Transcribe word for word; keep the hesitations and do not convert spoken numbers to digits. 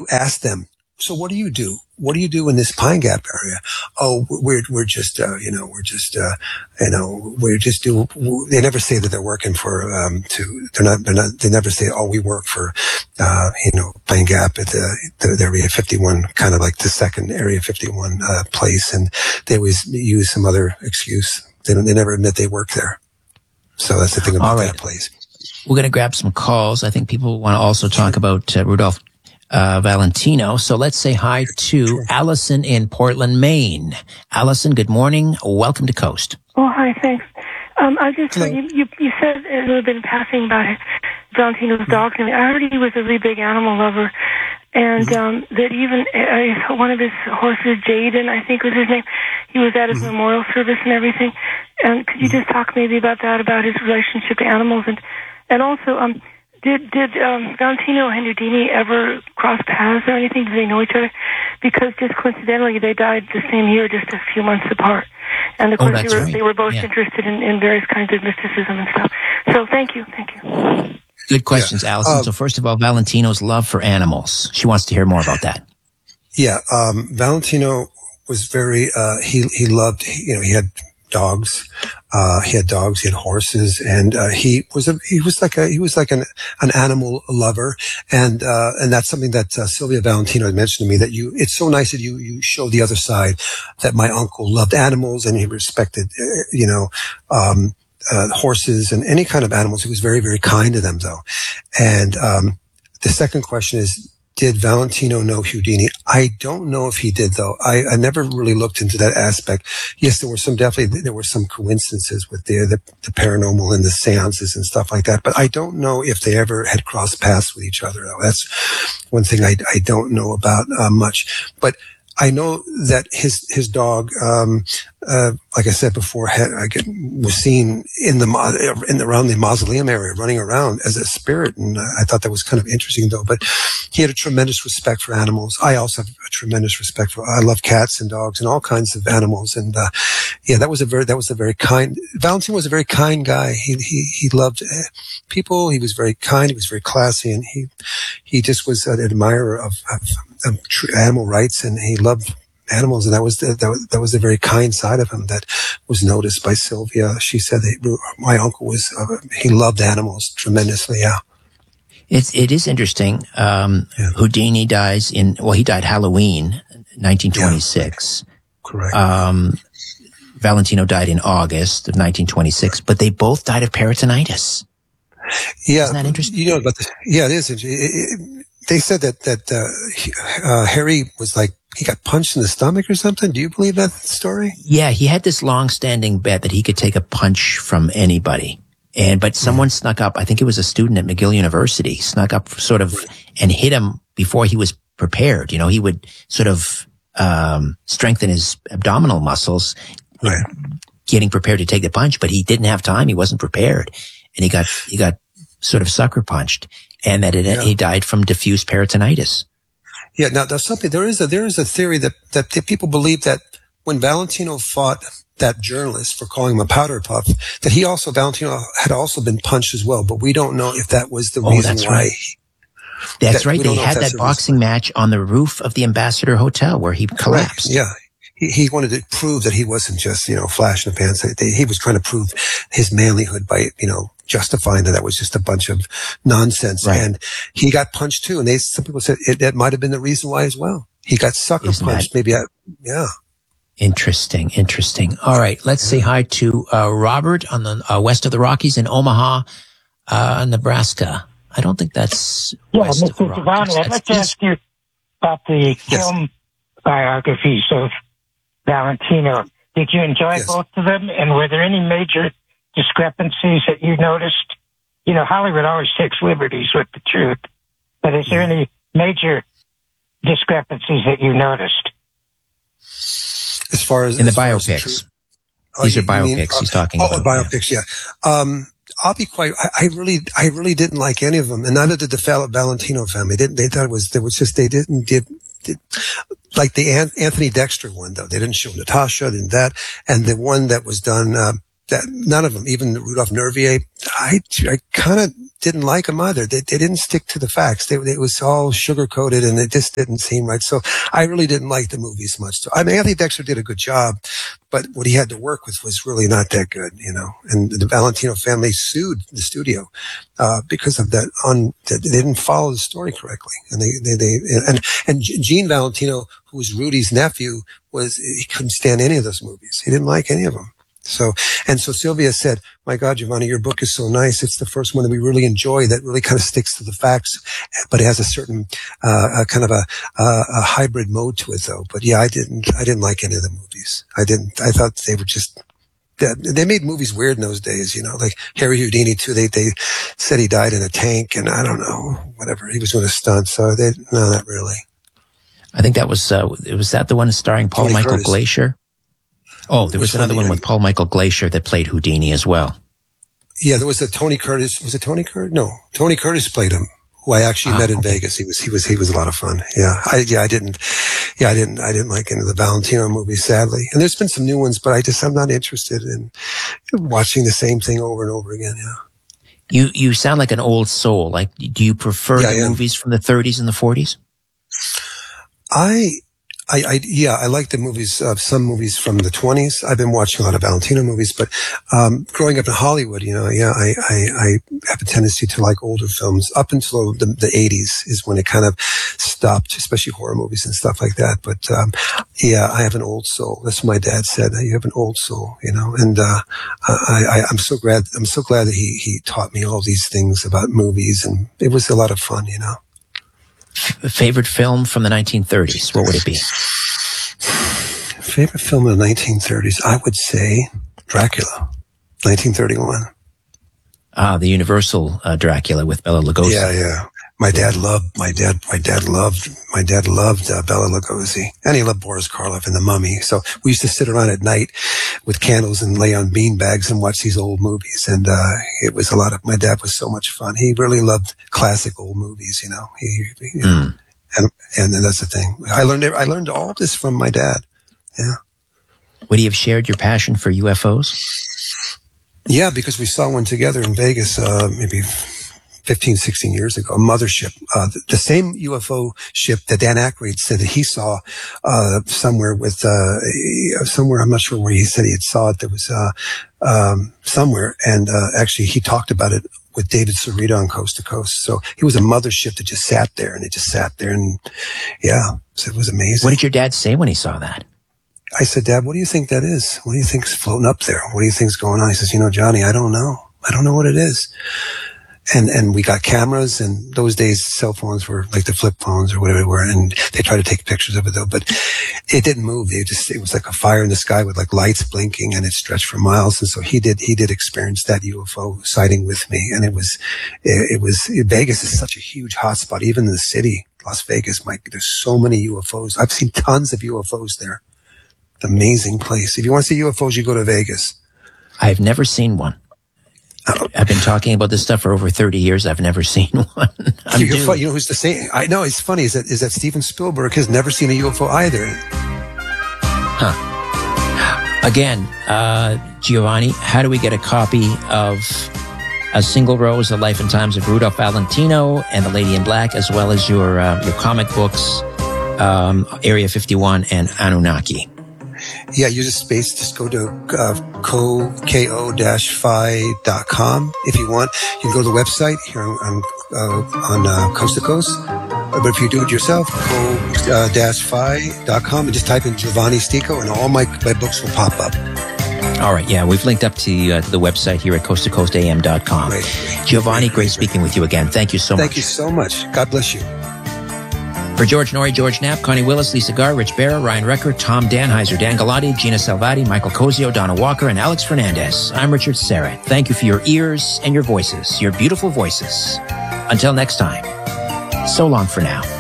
ask them, so what do you do? What do you do in this Pine Gap area? Oh, we're, we're just, uh, you know, we're just, uh, you know, we just do, they never say that they're working for, um, to, they're not, they're not, they never say, oh, we work for, uh, you know, Pine Gap at the, the, the Area fifty-one, kind of like the second Area fifty-one, uh, place. And they always use some other excuse. They don't, they never admit they work there. So that's the thing about right. that place. We're going to grab some calls. I think people want to also talk sure. about uh, Rudolph Uh, Valentino. So let's say hi to sure. Allison in Portland, Maine. Allison, good morning. Welcome to Coast. Oh, hi, thanks. Um, I just, you, you, you said a little bit in passing about Valentino's dog. I heard he was a really big animal lover, and um, that even uh, one of his horses, Jaden, I think was his name, he was at his mm-hmm. memorial service and everything. And could you just talk maybe about that, about his relationship to animals? And, and also, um, Did did um, Valentino and Houdini ever cross paths or anything? Did they know each other? Because just coincidentally, they died the same year, just a few months apart. And of oh, course, they were, right. they were both yeah. interested in, in various kinds of mysticism and stuff. So thank you, thank you. Good questions, yeah. Allison. Um, so first of all, Valentino's love for animals. She wants to hear more about that. Yeah, um, Valentino was very, uh, he, he loved, you know, he had dogs. Uh, he had dogs, he had horses, and, uh, he was a, he was like a, he was like an, an animal lover. And, uh, and that's something that, uh, Sylvia Valentino had mentioned to me, that you, it's so nice that you, you show the other side, that my uncle loved animals and he respected, uh, you know, um, uh, horses and any kind of animals. He was very, very kind to them though. And, um, the second question is, did Valentino know Houdini? I don't know if he did, though. I, I never really looked into that aspect. Yes, there were some, definitely, there were some coincidences with the, the, the paranormal and the seances and stuff like that, but I don't know if they ever had crossed paths with each other, though. That's one thing I, I don't know about uh, much. But I know that his, his dog, um, uh, like I said before, had, I get, was seen in the, in the, around the mausoleum area, running around as a spirit. And uh, I thought that was kind of interesting though, but he had a tremendous respect for animals. I also have a tremendous respect for, I love cats and dogs and all kinds of animals. And, uh, yeah, that was a very, that was a very kind, Valentino was a very kind guy. He, he, he loved people. He was very kind. He was very classy, and he, he just was an admirer of, of, of animal rights, and he loved animals, and that was the, that, was, that was the very kind side of him that was noticed by Sylvia. She said that my uncle was, uh, he loved animals tremendously, yeah. It's, it is interesting. Um, yeah. Houdini dies in, well, he died Halloween, nineteen twenty-six. Yeah, correct. Um, Valentino died in August of nineteen twenty-six, but they both died of peritonitis. Yeah. Isn't that interesting? You know, but the, yeah, it is. It, it, they said that, that, uh, uh, Harry was like, he got punched in the stomach or something. Do you believe that story? Yeah, he had this long-standing bet that he could take a punch from anybody. And, but someone mm. snuck up, I think it was a student at McGill University, snuck up sort of and hit him before he was prepared. You know, he would sort of, um, strengthen his abdominal muscles, right, getting prepared to take the punch, but he didn't have time. He wasn't prepared. And he got, he got sort of sucker punched, and that it, yeah. he died from diffuse peritonitis. Yeah. Now there's something, there is a, there is a theory that, that people believe that when Valentino fought that journalist for calling him a powder puff, that he also, Valentino had also been punched as well, but we don't know if that was the oh, reason that's why. Right. He, that's that, right. They had that boxing reason. match on the roof of the Ambassador Hotel where he collapsed. Right. Yeah. He, he wanted to prove that he wasn't just, you know, flash in the pants. He was trying to prove his manlyhood by, you know, justifying that that was just a bunch of nonsense. Right. And he got punched too. And they, some people said it, that might have been the reason why as well. He got sucker Isn't punched. That- maybe, I, yeah. Interesting, interesting. All right, let's say hi to uh, Robert on the uh, west of the Rockies in Omaha, uh, Nebraska. I don't think that's yeah, west Mister of the Giovanni, Rockies. I'd like to ask you about the yes. film biographies of Valentino. Did you enjoy yes. both of them, and were there any major discrepancies that you noticed? You know, Hollywood always takes liberties with the truth, but is there any major discrepancies that you noticed? As far as in the as biopics, the these oh, are biopics mean, uh, he's talking oh, about. biopics, yeah. yeah. Um, I'll be quite. I, I really, I really didn't like any of them, and neither did the Valentino family. They, didn't, they thought it was there was just they didn't did, did like the Anthony Dexter one though. They didn't show Natasha, didn't that, and the one that was done. Uh, that none of them, even Rudolph Nervier, I, I kind of didn't like them either. They, they didn't stick to the facts. They, it was all sugar coated and it just didn't seem right. So I really didn't like the movies much. So I mean, Anthony Dexter did a good job, but what he had to work with was really not that good, you know. And the Valentino family sued the studio uh because of that. On they didn't follow the story correctly, and they they, they and and Gene Valentino, who was Rudy's nephew, was he couldn't stand any of those movies. He didn't like any of them. So, and so Sylvia said, my God, Giovanni, your book is so nice. It's the first one that we really enjoy that really kind of sticks to the facts, but it has a certain, uh, a kind of a, uh, a hybrid mode to it though. But yeah, I didn't, I didn't like any of the movies. I didn't, I thought they were just, they made movies weird in those days, you know, like Harry Houdini too. They, they said he died in a tank and I don't know, whatever. He was doing a stunt. So they, no, not really. I think that was, uh, was that the one starring Paul Tony Michael Curtis. Glacier? Oh, there was Which another one, one yeah. with Paul Michael Glacier that played Houdini as well. Yeah, there was a Tony Curtis. Was it Tony Curtis? No, Tony Curtis played him, who I actually Ah, met in okay. Vegas. He was, he was, he was a lot of fun. Yeah. I, yeah, I didn't, yeah, I didn't, I didn't like any of the Valentino movies, sadly. And there's been some new ones, but I just, I'm not interested in watching the same thing over and over again. Yeah. You, you sound like an old soul. Like, do you prefer Yeah, the I am. movies from the thirties and the forties? I, I, I, yeah, I like the movies, uh, some movies from the twenties. I've been watching a lot of Valentino movies, but, um, growing up in Hollywood, you know, yeah, I, I, I have a tendency to like older films up until the, the eighties is when it kind of stopped, especially horror movies and stuff like that. But, um, yeah, I have an old soul. That's what my dad said. You have an old soul, you know, and, uh, I, I, I'm so glad, I'm so glad that he, he taught me all these things about movies, and it was a lot of fun, you know. Favorite film from the nineteen thirties? What would it be? Favorite film of the nineteen thirties? I would say Dracula, nineteen thirty-one. Ah, the Universal uh, Dracula with Bela Lugosi. Yeah, yeah. My dad loved, my dad, my dad loved, my dad loved uh, Bela Lugosi, and he loved Boris Karloff and The Mummy. So we used to sit around at night with candles and lay on bean bags and watch these old movies. And, uh, it was a lot of, my dad was so much fun. He really loved classic old movies, you know, he, he you know, Mm. and, and then that's the thing. I learned, I learned all this from my dad. Yeah. Would he have shared your passion for U F Os? Yeah, because we saw one together in Vegas, uh, maybe fifteen, sixteen years ago, a mothership, uh, the, the same U F O ship that Dan Aykroyd said that he saw, uh, somewhere with, uh, somewhere, I'm not sure where he said he had saw it. There was, uh, um, somewhere. And, uh, actually he talked about it with David Cerrito on Coast to Coast. So he was a mothership that just sat there and it just sat there. And yeah, so it was amazing. What did your dad say when he saw that? I said, Dad, what do you think that is? What do you think's floating up there? What do you think's going on? He says, you know, Johnny, I don't know. I don't know what it is. And, and we got cameras, and those days cell phones were like the flip phones or whatever they were. And they tried to take pictures of it though, but it didn't move. They just, it was like a fire in the sky with like lights blinking, and it stretched for miles. And so he did, he did experience that U F O sighting with me. And it was, it, it was, Vegas is such a huge hotspot, even in the city, Las Vegas, Mike, there's so many U F Os. I've seen tons of U F Os there. Amazing place. If you want to see U F Os, you go to Vegas. I've never seen one. I've been talking about this stuff for over thirty years. I've never seen one. I'm You're due. fu- you know who's the same? I know it's funny is that is that Steven Spielberg has never seen a U F O either. Again, uh, Giovanni, how do we get a copy of A Single Rose, The Life and Times of Rudolph Valentino and The Lady in Black, as well as your uh, your comic books, um, Area fifty-one and Anunnaki? Yeah, use a space. Just go to uh, co ko dash phi dot com if you want. You can go to the website here on on, uh, on uh, Coast to Coast. Uh, but if you do it yourself, co dash phi dot com and just type in Giovanni Stico, and all my my books will pop up. All right, yeah, we've linked up to, uh, to the website here at coast to coast a m dot com. Great, great, Giovanni, great, great great, speaking with you again. Thank you so Thank much. you so much. God bless you. For George Norrie, George Knapp, Connie Willis, Lisa Garr, Rich Barra, Ryan Recker, Tom Danheiser, Dan Galati, Gina Salvati, Michael Cozio, Donna Walker, and Alex Fernandez. I'm Richard Serra. Thank you for your ears and your voices, your beautiful voices. Until next time, so long for now.